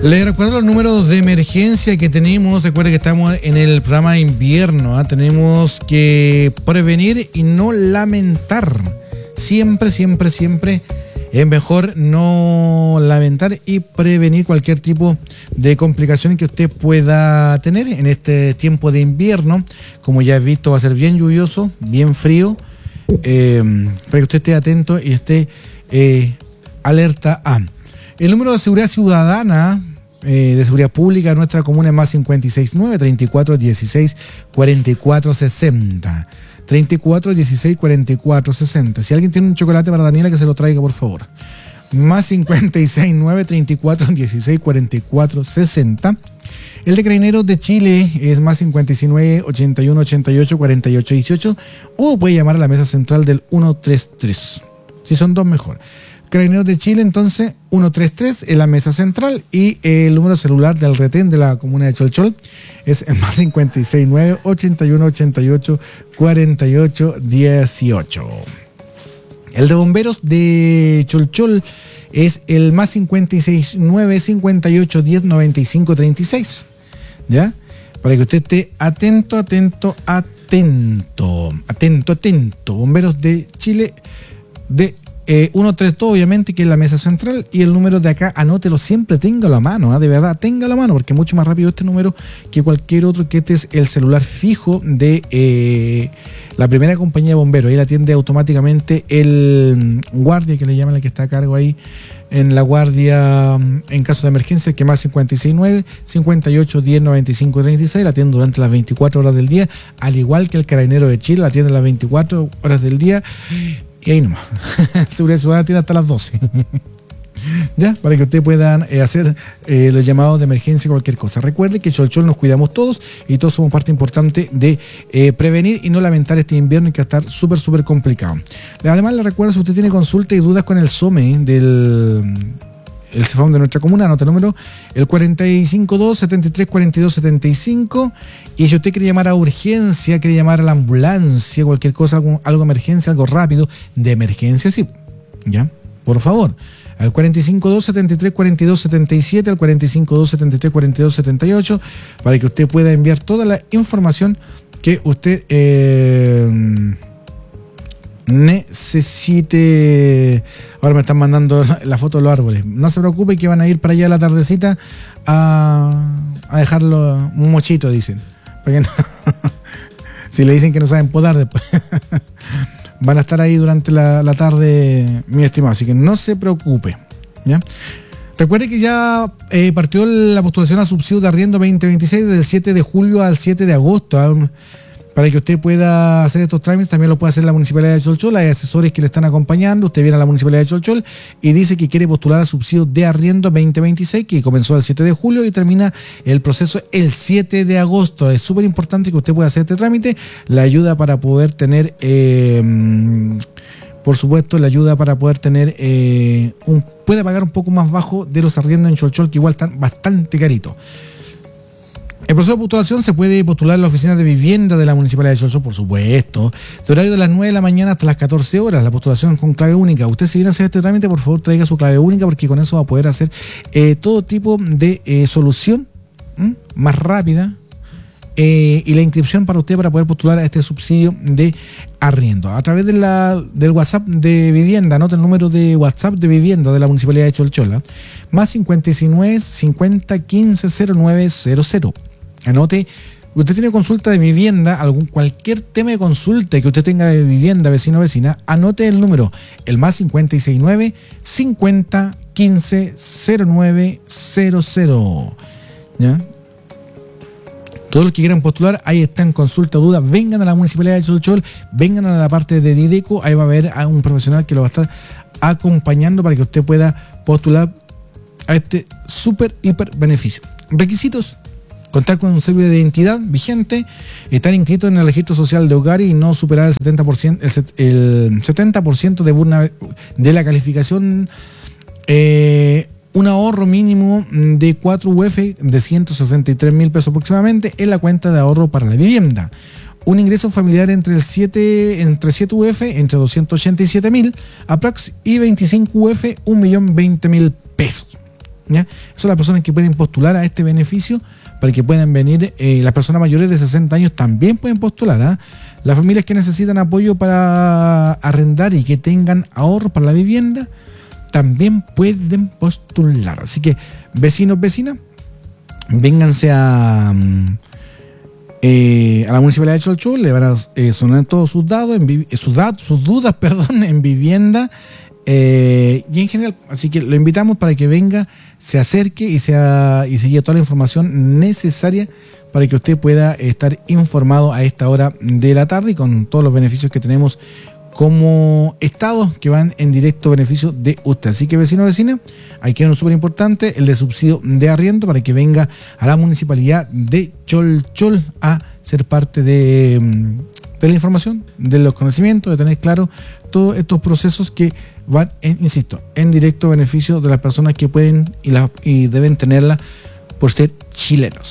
Les recuerdo los números de emergencia que tenemos. Recuerden que estamos en el programa de invierno, ¿eh? Tenemos que prevenir y no lamentar. Siempre es mejor no lamentar y prevenir cualquier tipo de complicación que usted pueda tener en este tiempo de invierno. Como ya he visto, va a ser bien lluvioso, bien frío, para que usted esté atento y esté alerta a. El número de seguridad ciudadana, de seguridad pública de nuestra comuna es más 569-3416-4460. 3416-4460. Si alguien tiene un chocolate para Daniela, que se lo traiga, por favor. Más 569-3416-4460. El de Carabineros de Chile es más 59-81-88-48-18. O puede llamar a la mesa central del 133. Si son dos, mejor. Carabineros de Chile, entonces, 133 en la mesa central, y el número celular del retén de la comuna de Cholchol es el más 569-81-88-48-18. El de bomberos de Cholchol es el más 569-58-10-95-36. ¿Ya? Para que usted esté atento. Bomberos de Chile de 132, obviamente, que es la mesa central, y el número de acá, anótelo siempre, téngalo a mano, de verdad, téngalo a mano, porque es mucho más rápido este número que cualquier otro, que este es el celular fijo de la primera compañía de bomberos. Ahí la atiende automáticamente el guardia, que le llaman, el que está a cargo ahí en la guardia en caso de emergencia, que más 569-58-10-95-36, la atiende durante las 24 horas del día, al igual que el Carabinero de Chile, la atiende las 24 horas del día. Y ahí nomás. Seguridad Ciudadana tiene hasta las 12. ¿Ya? Para que ustedes puedan hacer los llamados de emergencia, cualquier cosa. Recuerde que Cholchol nos cuidamos todos y todos somos parte importante de prevenir y no lamentar este invierno, que va a estar súper complicado. Además, le recuerdo, si usted tiene consulta y dudas con el SOME el CEFAM de nuestra comuna, anota el número, el 452-73-42-75. Y si usted quiere llamar a urgencia, quiere llamar a la ambulancia, cualquier cosa, algo de emergencia, algo rápido, de emergencia, sí, ¿ya? Por favor, al 452-73-42-77, al 452-73-42-78, para que usted pueda enviar toda la información que usted necesite. Ahora me están mandando la foto de los árboles. No se preocupe, que van a ir para allá a la tardecita a dejarlo un mochito, dicen. Porque no, si le dicen que no saben podar después, van a estar ahí durante la tarde, mi estimado. Así que no se preocupe, ¿ya? Recuerde que ya partió la postulación a subsidio de arriendo 2026 desde el 7 de julio al 7 de agosto. Para que usted pueda hacer estos trámites, también lo puede hacer la Municipalidad de Cholchol. Hay asesores que le están acompañando. Usted viene a la Municipalidad de Cholchol y dice que quiere postular al subsidio de arriendo 2026, que comenzó el 7 de julio y termina el proceso el 7 de agosto. Es súper importante que usted pueda hacer este trámite. La ayuda para poder tener, por supuesto, puede pagar un poco más bajo de los arriendos en Cholchol, que igual están bastante caritos. El proceso de postulación se puede postular en la oficina de vivienda de la Municipalidad de Cholchol, por supuesto, de horario de las 9 de la mañana hasta las 14 horas. La postulación con clave única. Usted, si viene a hacer este trámite, por favor traiga su clave única, porque con eso va a poder hacer todo tipo de solución más rápida, y la inscripción para usted, para poder postular a este subsidio de arriendo a través de del WhatsApp de vivienda. Anota el número de WhatsApp de vivienda de la Municipalidad de Cholchol, más 59 50 15 09 00. Anote, usted tiene consulta de vivienda, cualquier tema de consulta que usted tenga de vivienda, vecino o vecina, anote el número, el más 569 50 15 09 00. ¿Ya? Todos los que quieran postular, ahí están, consulta, dudas, vengan a la Municipalidad de Cholchol, vengan a la parte de Dideco, ahí va a haber a un profesional que lo va a estar acompañando para que usted pueda postular a este súper, hiper beneficio. Requisitos: contar con un cédula de identidad vigente, estar inscrito en el registro social de hogares y no superar el 70% de la calificación, un ahorro mínimo de 4 UF de 163.000 pesos aproximadamente en la cuenta de ahorro para la vivienda. Un ingreso familiar entre 7 UF, entre 287.000 aprox, y 25 UF, 1.020.000 pesos. ¿ya? Son las personas que pueden postular a este beneficio para que puedan venir. Las personas mayores de 60 años también pueden postular, ¿eh? Las familias que necesitan apoyo para arrendar y que tengan ahorros para la vivienda también pueden postular. Así que, vecinos, vecinas, vénganse a la Municipalidad de Cholchol, le van a sonar todos sus dados, sus dudas, en vivienda y en general. Así que lo invitamos para que venga, se acerque y se lleve toda la información necesaria para que usted pueda estar informado a esta hora de la tarde y con todos los beneficios que tenemos como Estado que van en directo beneficio de usted. Así que, vecinos, vecinas, hay que uno súper importante, el de subsidio de arriendo, para que venga a la Municipalidad de Cholchol a ser parte de la información, de los conocimientos, de tener claro todos estos procesos que van, insisto, en directo beneficio de las personas que pueden y deben tenerla por ser chilenos.